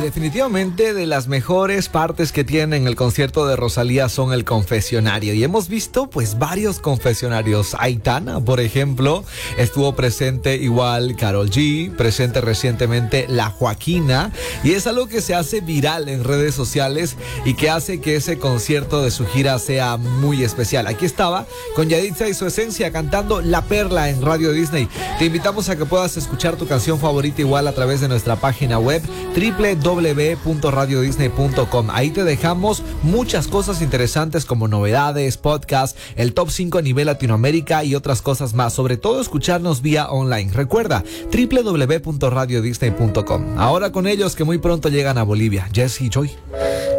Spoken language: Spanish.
definitivamente de las mejores partes que tiene en el concierto de Rosalía son el confesionario. Y hemos visto pues varios confesionarios. Aitana, por ejemplo, estuvo presente igual Karol G, presente recientemente La Joaquina. Y es algo que se hace viral en redes sociales y que hace que ese concierto de su gira sea muy especial. Aquí estaba con Yaditza y su esencia cantando La Perla en Radio Disney. Te invitamos a que puedas escuchar tu canción favorita igual a través de nuestra página web www.radiodisney.com. Ahí te dejamos muchas cosas interesantes como novedades, podcasts, el top 5 a nivel Latinoamérica y otras cosas más. Sobre todo escucharnos vía online. Recuerda, www.radiodisney.com. Ahora con ellos que muy pronto llegan a Bolivia. Jesse Joy.